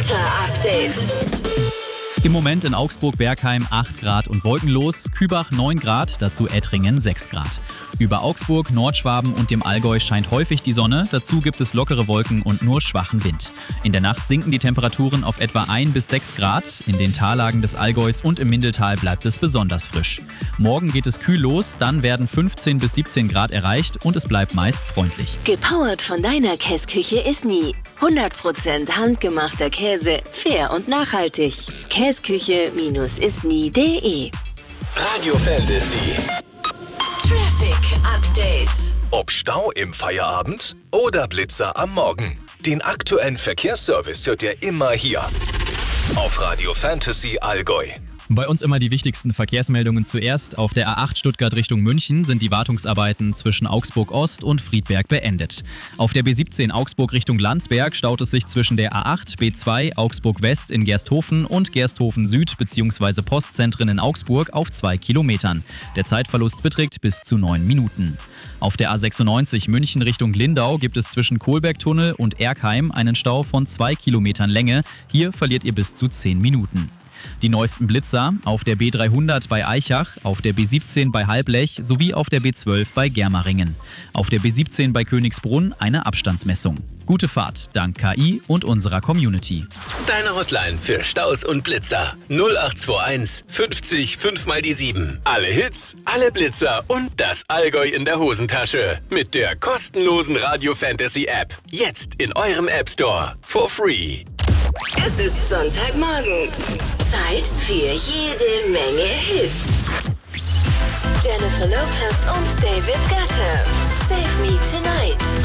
Wetter-Update. Im Moment in Augsburg-Bergheim 8 Grad und wolkenlos, Kübach 9 Grad, dazu Ettringen 6 Grad. Über Augsburg, Nordschwaben und dem Allgäu scheint häufig die Sonne, dazu gibt es lockere Wolken und nur schwachen Wind. In der Nacht sinken die Temperaturen auf etwa 1 bis 6 Grad, in den Tallagen des Allgäus und im Mindeltal bleibt es besonders frisch. Morgen geht es kühl los, dann werden 15 bis 17 Grad erreicht und es bleibt meist freundlich. Gepowert von deiner Käsküche Isny. 100% handgemachter Käse, fair und nachhaltig. Käsküche-isny.de. Radio Fantasy. Traffic Update. Ob Stau im Feierabend oder Blitzer am Morgen. Den aktuellen Verkehrsservice hört ihr immer hier. Auf Radio Fantasy Allgäu. Bei uns immer die wichtigsten Verkehrsmeldungen zuerst. Auf der A8 Stuttgart Richtung München sind die Wartungsarbeiten zwischen Augsburg Ost und Friedberg beendet. Auf der B17 Augsburg Richtung Landsberg staut es sich zwischen der A8, B2 Augsburg West in Gersthofen und Gersthofen Süd bzw. Postzentren in Augsburg auf 2 Kilometern. Der Zeitverlust beträgt bis zu 9 Minuten. Auf der A96 München Richtung Lindau gibt es zwischen Kohlbergtunnel und Erkheim einen Stau von 2 Kilometern Länge. Hier verliert ihr bis zu 10 Minuten. Die neuesten Blitzer auf der B300 bei Aichach, auf der B17 bei Halblech sowie auf der B12 bei Germeringen. Auf der B17 bei Königsbrunn eine Abstandsmessung. Gute Fahrt dank KI und unserer Community. Deine Hotline für Staus und Blitzer. 0821 50 5 mal die 7. Alle Hits, alle Blitzer und das Allgäu in der Hosentasche. Mit der kostenlosen Radio Fantasy App. Jetzt in eurem App Store. For free. Es ist Sonntagmorgen. Zeit für jede Menge Hits. Jennifer Lopez und David Guetta. Save Me Tonight.